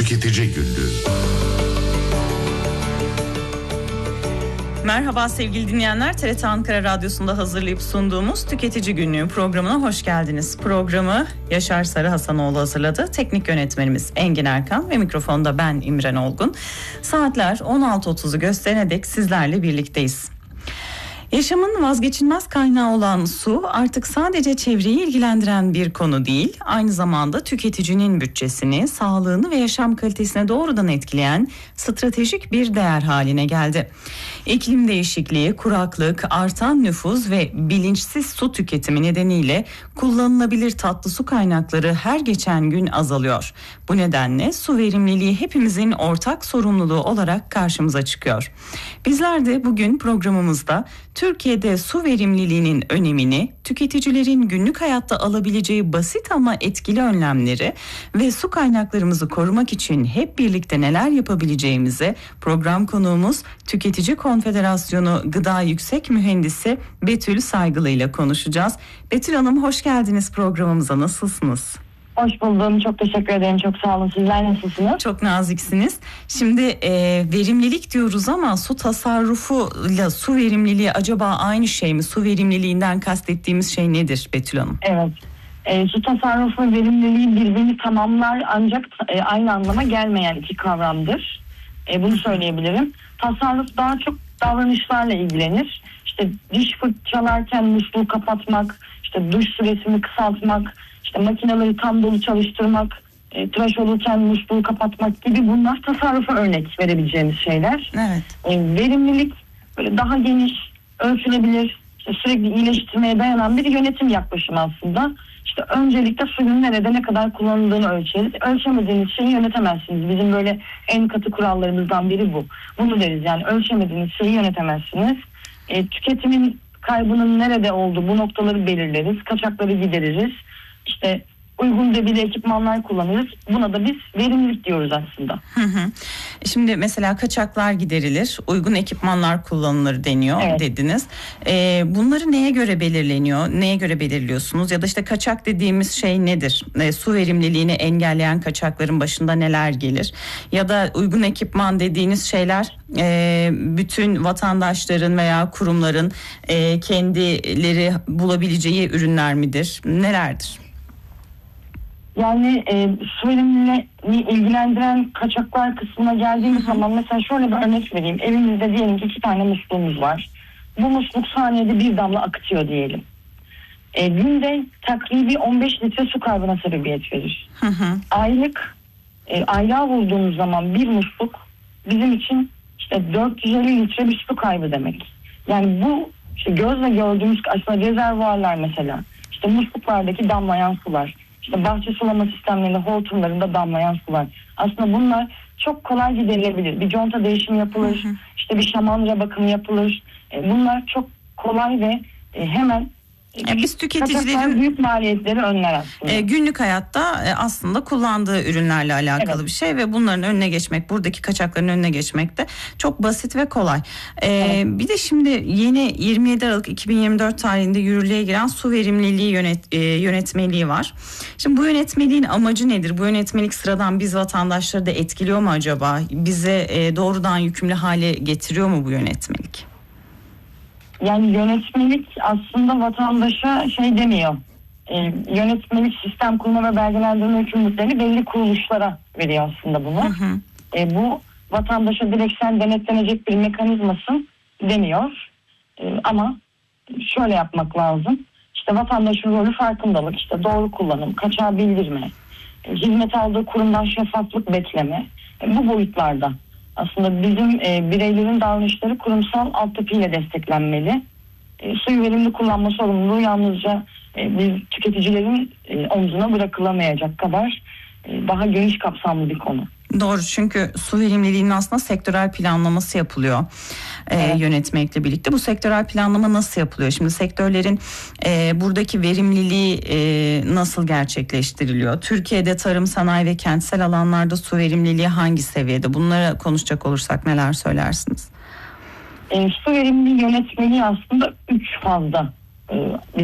Tüketici Günlüğü. Merhaba sevgili dinleyenler, TRT Ankara Radyosu'nda hazırlayıp sunduğumuz Tüketici Günlüğü programına hoş geldiniz. Programı Yaşar Sarı Hasanoğlu hazırladı. Teknik yönetmenimiz Engin Erkan ve mikrofonda ben İmren Olgun. Saatler 16.30'u gösterene dek sizlerle birlikteyiz. Yaşamın vazgeçilmez kaynağı olan su artık sadece çevreyi ilgilendiren bir konu değil, aynı zamanda tüketicinin bütçesini, sağlığını ve yaşam kalitesine doğrudan etkileyen stratejik bir değer haline geldi. İklim değişikliği, kuraklık, artan nüfus ve bilinçsiz su tüketimi nedeniyle kullanılabilir tatlı su kaynakları her geçen gün azalıyor. Bu nedenle su verimliliği hepimizin ortak sorumluluğu olarak karşımıza çıkıyor. Bizler de bugün programımızda Türkiye'de su verimliliğinin önemini, tüketicilerin günlük hayatta alabileceği basit ama etkili önlemleri ve su kaynaklarımızı korumak için hep birlikte neler yapabileceğimize program konuğumuz Tüketici Konfederasyonu Gıda Yüksek Mühendisi Betül Saygılı ile konuşacağız. Betül Hanım, hoş geldiniz programımıza. Nasılsınız? Hoş buldum. Çok teşekkür ederim. Çok sağ olun. Sizler nasılsınız? Çok naziksiniz. Şimdi verimlilik diyoruz ama su tasarrufuyla su verimliliği acaba aynı şey mi? Su verimliliğinden kastettiğimiz şey nedir Betül Hanım? Evet. Su tasarrufu ve verimliliği birbirini tamamlar ancak aynı anlama gelmeyen iki kavramdır. Bunu söyleyebilirim. Tasarruf daha çok davranışlarla ilgilenir. İşte diş fırçalarken musluğu kapatmak, işte duş süresini kısaltmak, İşte makineleri tam dolu çalıştırmak, tıraş olurken musluğu kapatmak gibi bunlar tasarrufa örnek verebileceğimiz şeyler. Evet. Verimlilik böyle daha geniş, ölçülebilir, işte sürekli iyileştirmeye dayanan bir yönetim yaklaşımı aslında. İşte öncelikle suyun nerede ne kadar kullanıldığını ölçeriz. Ölçemediğiniz şeyi yönetemezsiniz. Bizim böyle en katı kurallarımızdan biri bu. Bunu deriz, yani ölçemediğiniz şeyi yönetemezsiniz. Tüketimin kaybının nerede olduğu, bu noktaları belirleriz. Kaçakları gideririz. İşte uygun debili ekipmanlar kullanırız. Buna da biz verimlilik diyoruz aslında. Şimdi mesela kaçaklar giderilir, uygun ekipmanlar kullanılır deniyor, evet, dediniz. Bunları neye göre belirleniyor? Neye göre belirliyorsunuz? Ya da işte kaçak dediğimiz şey nedir? Su verimliliğini engelleyen kaçakların başında neler gelir? Ya da uygun ekipman dediğiniz şeyler bütün vatandaşların veya kurumların kendileri bulabileceği ürünler midir? Nelerdir? Yani su verimliliğini ilgilendiren kaçaklar kısmına geldiğimiz zaman mesela şöyle bir örnek vereyim. Evimizde diyelim ki 2 tane musluğumuz var. Bu musluk saniyede 1 damla akıtıyor diyelim. Günde takribi 15 litre su kaybına sebebiyet verir. Aylığa vurduğumuz zaman bir musluk bizim için işte 450 litre bir su kaybı demek. Yani bu işte gözle gördüğümüz aslında rezervuarlar mesela. İşte musluklardaki damlayan sular. İşte bahçe sulama sistemlerinde, hortumlarında damlayan sular. Aslında bunlar çok kolay giderilebilir. Bir conta değişimi yapılır, işte bir şamandıra bakımı yapılır. Bunlar çok kolay ve hemen biz tüketicilerin büyük maliyetleri önler aslında. Günlük hayatta aslında kullandığı ürünlerle alakalı, evet, bir şey ve bunların önüne geçmek, buradaki kaçakların önüne geçmek de çok basit ve kolay. Evet. Bir de şimdi yeni 27 Aralık 2024 tarihinde yürürlüğe giren su verimliliği yönetmeliği var. Şimdi bu yönetmeliğin amacı nedir? Bu yönetmelik sıradan biz vatandaşları da etkiliyor mu acaba? Bize doğrudan yükümlü hale getiriyor mu bu yönetmelik? Yani yönetmelik aslında vatandaşa şey demiyor. Yönetmelik sistem kurma ve belgelendirme yükümlülüklerini belli kuruluşlara veriyor aslında bunu. Bu vatandaşa direkt sen denetlenecek bir mekanizmasın demiyor. Ama şöyle yapmak lazım. İşte vatandaşın rolü farkındalık, işte doğru kullanım, kaçağı bildirme, hizmet aldığı kurumdan şeffaflık bekleme. Bu boyutlarda. Aslında bizim bireylerin davranışları kurumsal altyapıyla desteklenmeli. Suyu verimli kullanma sorumluluğu yalnızca biz tüketicilerin omzuna bırakılamayacak kadar daha geniş kapsamlı bir konu. Doğru, çünkü su verimliliğinin aslında sektörel planlaması yapılıyor evet, yönetmekle birlikte. Bu sektörel planlama nasıl yapılıyor? Şimdi sektörlerin buradaki verimliliği nasıl gerçekleştiriliyor? Türkiye'de tarım, sanayi ve kentsel alanlarda su verimliliği hangi seviyede? Bunlara konuşacak olursak neler söylersiniz? Su verimliliği yönetmeliği aslında 3 fazda